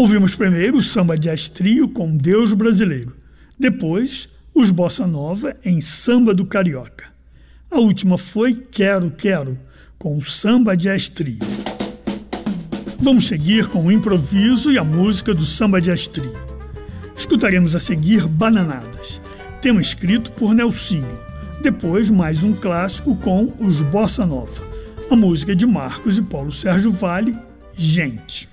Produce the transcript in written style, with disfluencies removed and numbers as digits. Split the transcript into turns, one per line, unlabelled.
Ouvimos primeiro o Samba Jazz Trio com Deus Brasileiro, depois os Bossa Nova em Samba do Carioca. A última foi Quero Quero, com o Samba Jazz Trio. Vamos seguir com o improviso e a música do Samba Jazz Trio. Escutaremos a seguir Bananadas, tema escrito por Nelsinho. Depois mais um clássico com os Bossa Nova. A música de Marcos e Paulo Sérgio Vale, Gente.